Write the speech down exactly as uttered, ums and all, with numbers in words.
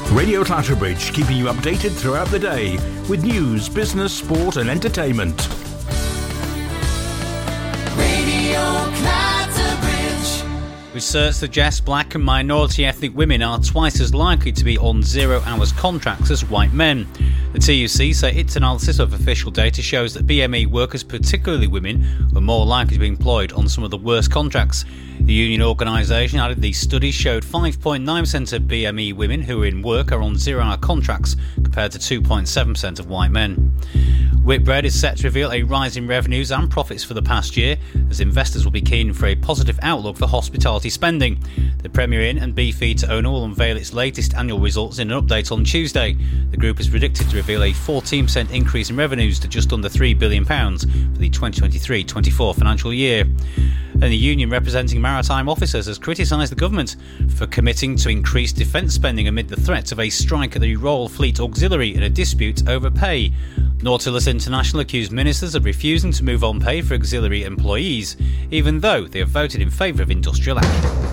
Radio Clatterbridge, keeping you updated throughout the day with news, business, sport and entertainment. Radio Clatterbridge. Research suggests black and minority ethnic women are twice as likely to be on zero hours contracts as white men. The T U C say its analysis of official data shows that B M E workers, particularly women, are more likely to be employed on some of the worst contracts. The union organisation added the study showed five point nine percent of B M E women who are in work are on zero-hour contracts compared to two point seven percent of white men. Whitbread is set to reveal a rise in revenues and profits for the past year, as investors will be keen for a positive outlook for hospitality spending. The Premier Inn and Beefeater owner will unveil its latest annual results in an update on Tuesday. The group is predicted to reveal a fourteen percent increase in revenues to just under three billion pounds for the twenty twenty-three twenty-four financial year. And the union representing maritime officers has criticised the government for committing to increased defence spending amid the threat of a strike at the Royal Fleet Auxiliary in a dispute over pay. Nautilus International accused ministers of refusing to move on pay for auxiliary employees, even though they have voted in favour of industrial action.